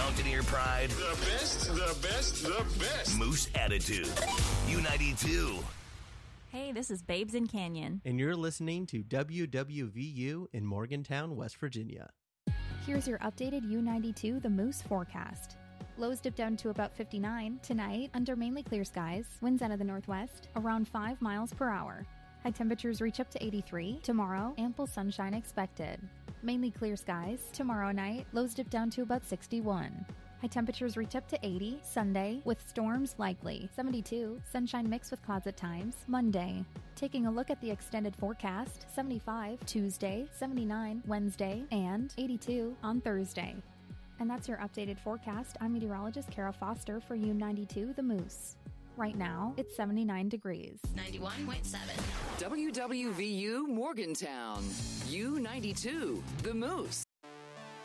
Mountaineer pride. The best, the best, the best. Moose attitude. U92. Hey, this is Babes in Canyon. And you're listening to WWVU in Morgantown, West Virginia. Here's your updated U92 The Moose forecast. Lows dip down to about 59 tonight under mainly clear skies. Winds out of the northwest around 5 miles per hour. High temperatures reach up to 83. Tomorrow, ample sunshine expected. Mainly clear skies. Tomorrow night, lows dip down to about 61. High temperatures reach up to 80 Sunday with storms likely. 72, sunshine mixed with clouds at times. Monday. Taking a look at the extended forecast, 75 Tuesday, 79 Wednesday, and 82 on Thursday. And that's your updated forecast. I'm meteorologist Kara Foster for U92 The Moose. Right now, it's 79 degrees. 91.7. WWVU Morgantown. U92 The Moose.